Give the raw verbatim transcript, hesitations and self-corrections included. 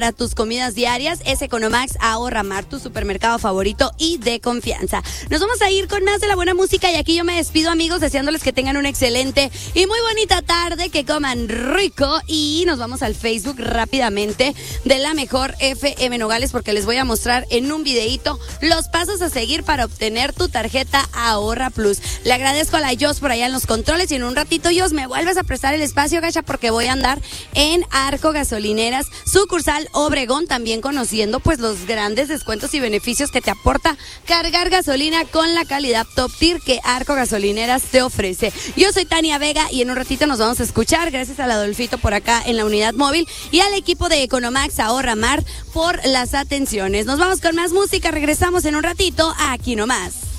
Para tus comidas diarias es Economax Ahorra Mar, tu supermercado favorito y de confianza. Nos vamos a ir con más de la buena música y aquí yo me despido, amigos, deseándoles que tengan una excelente y muy bonita tarde, que coman rico, y nos vamos al Facebook rápidamente de la mejor F M Nogales porque les voy a mostrar en un videíto los pasos a seguir para obtener tu tarjeta Ahorra Plus. Le agradezco a la Jos por allá en los controles y en un ratito, Jos, me vuelves a prestar el espacio, gacha, porque voy a andar en Arco Gasolineras, sucursal Obregón, también conociendo pues los grandes descuentos y beneficios que te aporta cargar gasolina con la calidad top tier que Arco Gasolineras te ofrece. Yo soy Tania Vega y en un ratito nos vamos a escuchar, gracias al Adolfito por acá en la unidad móvil y al equipo de Economax Ahorra Mar por las atenciones. Nos vamos con más música, regresamos en un ratito aquí nomás.